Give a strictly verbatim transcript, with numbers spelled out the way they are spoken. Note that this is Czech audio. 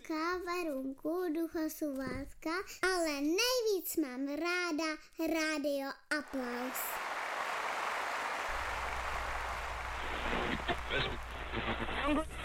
Tonka, Verunku, Duchosuvátka, ale nejvíc mám ráda Rádio Aplaus.